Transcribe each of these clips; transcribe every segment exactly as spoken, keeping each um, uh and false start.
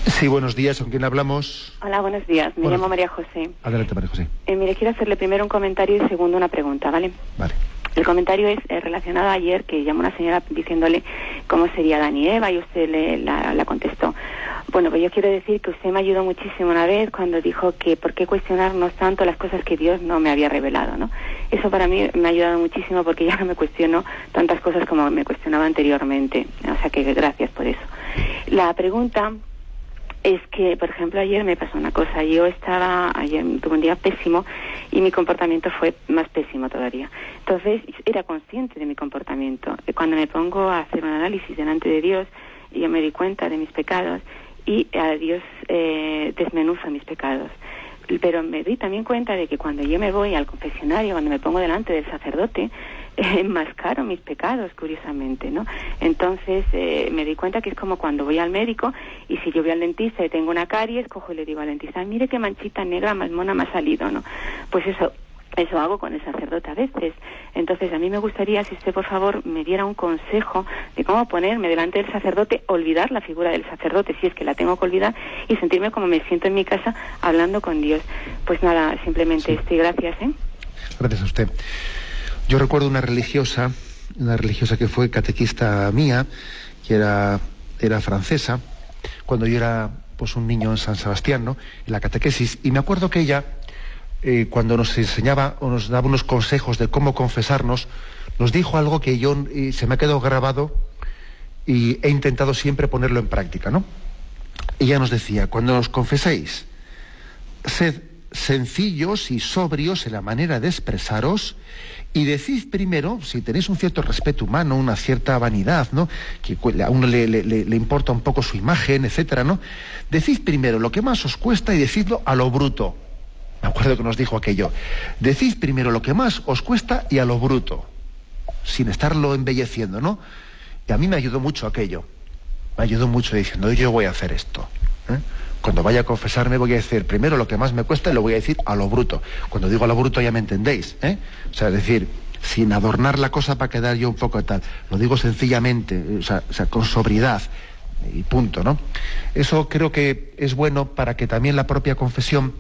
Sí, buenos días. ¿Con quién hablamos? Hola, buenos días. Me Hola. llamo María José. Adelante, María José. Eh, mire, quiero hacerle primero un comentario y segundo una pregunta, ¿vale? Vale. El comentario es eh, relacionado a ayer, que llamó una señora diciéndole cómo sería Adán y Eva y usted le, la, la contestó. Bueno, pues yo quiero decir que usted me ayudó muchísimo una vez cuando dijo que por qué cuestionarnos tanto las cosas que Dios no me había revelado, ¿no? Eso para mí me ha ayudado muchísimo porque ya no me cuestiono tantas cosas como me cuestionaba anteriormente. O sea que gracias por eso. La pregunta es que, por ejemplo, ayer me pasó una cosa. Yo estaba, ayer tuve un día pésimo y mi comportamiento fue más pésimo todavía. Entonces, era consciente de mi comportamiento. Cuando me pongo a hacer un análisis delante de Dios, yo me di cuenta de mis pecados y a Dios eh, desmenuza mis pecados. Pero me di también cuenta de que cuando yo me voy al confesionario, cuando me pongo delante del sacerdote, eh, enmascaro mis pecados, curiosamente, ¿no? Entonces eh, me di cuenta que es como cuando voy al médico y si yo voy al dentista y tengo una caries, cojo y le digo al dentista, mire qué manchita negra más mona me ha salido, ¿no? Pues eso... Eso hago con el sacerdote a veces. Entonces, a mí me gustaría, si usted, por favor, me diera un consejo de cómo ponerme delante del sacerdote, olvidar la figura del sacerdote, si es que la tengo que olvidar, y sentirme como me siento en mi casa, hablando con Dios. Pues nada, simplemente Sí. esto y gracias, ¿eh? Gracias a usted. Yo recuerdo una religiosa, una religiosa que fue catequista mía, que era, era francesa, cuando yo era pues un niño en San Sebastián, ¿no?, en la catequesis, y me acuerdo que ella... Eh, cuando nos enseñaba o nos daba unos consejos de cómo confesarnos, nos dijo algo que yo eh, se me ha quedado grabado y he intentado siempre ponerlo en práctica, ¿no? Ella nos decía, cuando os confeséis, sed sencillos y sobrios en la manera de expresaros y decid primero, si tenéis un cierto respeto humano, una cierta vanidad, ¿no?, que a uno le, le, le importa un poco su imagen, etcétera, ¿no?, decid primero lo que más os cuesta y decidlo a lo bruto. Me acuerdo que nos dijo aquello. Decid primero lo que más os cuesta y a lo bruto, sin estarlo embelleciendo, ¿no? Y a mí me ayudó mucho aquello. Me ayudó mucho diciendo, yo voy a hacer esto, ¿eh? Cuando vaya a confesarme voy a decir primero lo que más me cuesta y lo voy a decir a lo bruto. Cuando digo a lo bruto ya me entendéis, ¿eh? O sea, es decir, sin adornar la cosa para quedar yo un poco tal. Lo digo sencillamente, o sea, o sea, con sobriedad y punto, ¿no? Eso creo que es bueno para que también la propia confesión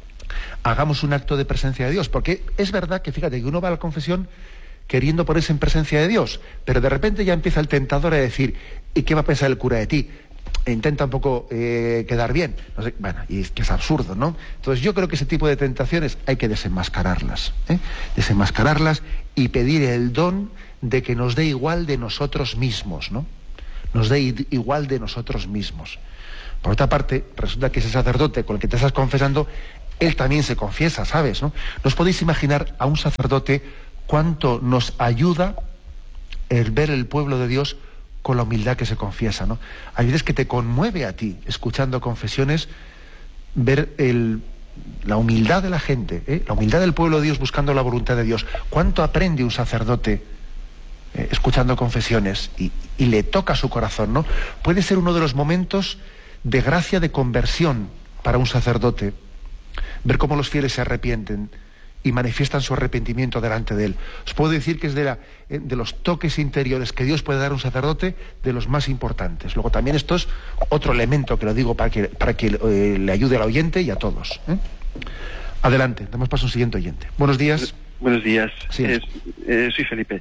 hagamos un acto de presencia de Dios, porque es verdad que, fíjate, que uno va a la confesión queriendo ponerse en presencia de Dios, pero de repente ya empieza el tentador a decir, ¿y qué va a pensar el cura de ti? E intenta un poco eh, quedar bien. No sé, bueno, y es que es absurdo, ¿no? Entonces yo creo que ese tipo de tentaciones hay que desenmascararlas, ¿eh? Desenmascararlas y pedir el don de que nos dé igual de nosotros mismos, ¿no? Nos dé igual de nosotros mismos. Por otra parte, resulta que ese sacerdote con el que te estás confesando, él también se confiesa, ¿sabes?, ¿no? ¿No os podéis imaginar a un sacerdote cuánto nos ayuda el ver el pueblo de Dios con la humildad que se confiesa, ¿no? Hay veces que te conmueve a ti, escuchando confesiones, ver el, la humildad de la gente, ¿eh? La humildad del pueblo de Dios buscando la voluntad de Dios. ¿Cuánto aprende un sacerdote eh, escuchando confesiones? Y, y le toca su corazón, ¿no? Puede ser uno de los momentos de gracia, de conversión para un sacerdote, ver cómo los fieles se arrepienten y manifiestan su arrepentimiento delante de él. Os puedo decir que es de, la, de los toques interiores que Dios puede dar a un sacerdote, de los más importantes. Luego también esto es otro elemento que lo digo para que, para que eh, le ayude al oyente y a todos, ¿eh? Adelante, damos paso a un siguiente oyente. Buenos días. Buenos días, Sí. es, eh, soy Felipe.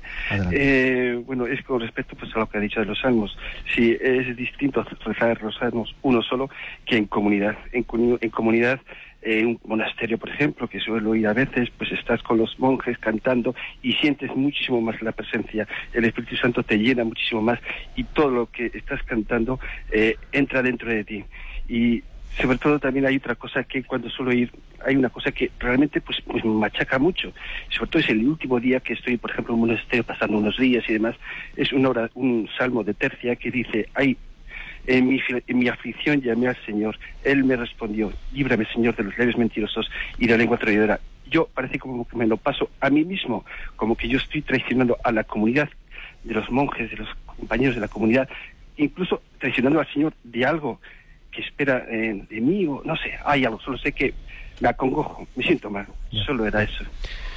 Eh, bueno, es con respecto pues a lo que ha dicho de los salmos. Sí, es distinto rezar los salmos uno solo que en comunidad. En, en comunidad, en un monasterio, por ejemplo, que suelo ir a veces, pues estás con los monjes cantando y sientes muchísimo más la presencia. El Espíritu Santo te llena muchísimo más y todo lo que estás cantando eh, entra dentro de ti. Y sobre todo también hay otra cosa que cuando suelo ir, hay una cosa que realmente pues, pues me machaca mucho. Sobre todo es el último día que estoy, por ejemplo, en un monasterio pasando unos días y demás. Es una hora, un salmo de tercia que dice, ay, en mi, en mi aflicción llamé al Señor, Él me respondió, líbrame, Señor, de los labios mentirosos y de la lengua traidora. Yo parece como que me lo paso a mí mismo, como que yo estoy traicionando a la comunidad de los monjes, de los compañeros de la comunidad, incluso traicionando al Señor de algo que espera eh, de mí, o no sé, hay algo, solo sé que me acongojo, me siento mal, yeah. Solo era eso.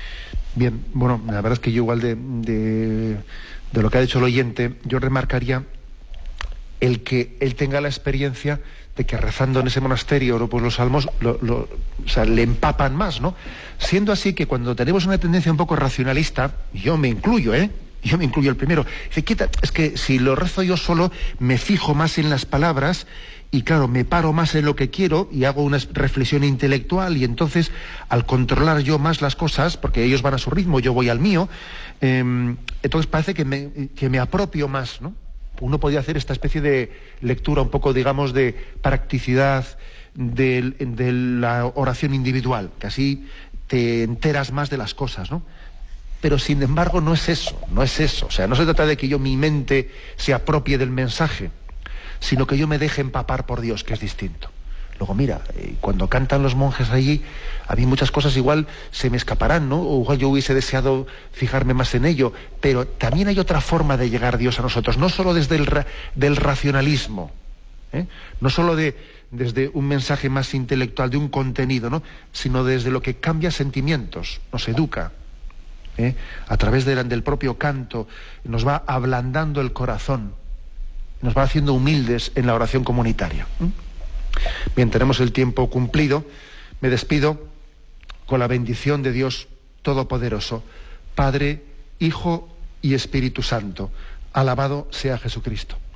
Bien, bueno, la verdad es que yo igual de, de, de lo que ha dicho el oyente, yo remarcaría el que él tenga la experiencia de que rezando en ese monasterio, ¿no?, pues los salmos lo, lo, o sea, le empapan más, ¿no? Siendo así que cuando tenemos una tendencia un poco racionalista, yo me incluyo, ¿eh? Yo me incluyo el primero. Dice, quita, es que si lo rezo yo solo, me fijo más en las palabras y claro, me paro más en lo que quiero y hago una reflexión intelectual y entonces al controlar yo más las cosas, porque ellos van a su ritmo, yo voy al mío, eh, entonces parece que me, que me apropio más, ¿no? Uno podría hacer esta especie de lectura un poco, digamos, de practicidad de, de la oración individual, que así te enteras más de las cosas, ¿no? Pero sin embargo no es eso, no es eso. O sea, no se trata de que yo mi mente se apropie del mensaje, sino que yo me deje empapar por Dios, que es distinto. Luego, mira, eh, cuando cantan los monjes allí, a mí muchas cosas igual se me escaparán, ¿no? O igual yo hubiese deseado fijarme más en ello, pero también hay otra forma de llegar a Dios a nosotros, no solo desde el ra del racionalismo, ¿eh? No solo de, desde un mensaje más intelectual, de un contenido, ¿no?, sino desde lo que cambia sentimientos, nos educa, ¿eh? A través de la, del propio canto, nos va ablandando el corazón, nos va haciendo humildes en la oración comunitaria. ¿eh? Bien, tenemos el tiempo cumplido. Me despido con la bendición de Dios Todopoderoso, Padre, Hijo y Espíritu Santo. Alabado sea Jesucristo.